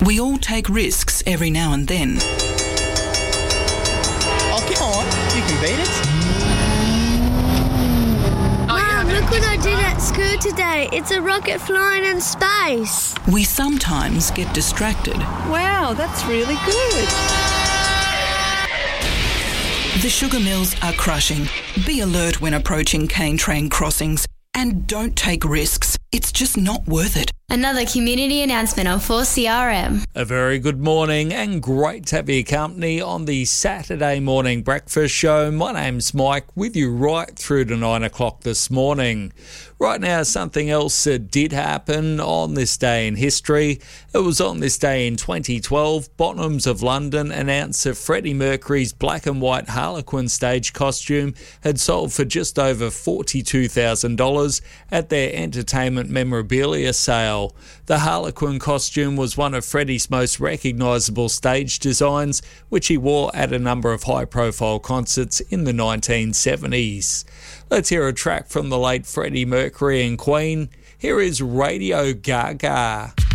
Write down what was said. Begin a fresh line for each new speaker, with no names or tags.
We all take risks every now and then.
Oh, come on. You can beat it.
Mum, look what I did at school today. It's a rocket flying in space.
We sometimes get distracted.
Wow, that's really good.
The sugar mills are crushing. Be alert when approaching cane train crossings. And don't take risks. It's just not worth it.
Another community announcement on 4CRM.
A very good morning and great to have your company on the Saturday morning breakfast show. My name's Mike, with you right through to 9 o'clock this morning. Right now, something else that did happen on this day in history. It was on this day in 2012, Bottoms of London announced that Freddie Mercury's black and white Harlequin stage costume had sold for just over $42,000 at their entertainment memorabilia sale. The Harlequin costume was one of Freddie's most recognisable stage designs, which he wore at a number of high-profile concerts in the 1970s. Let's hear a track from the late Freddie Mercury and Queen. Here is Radio Gaga.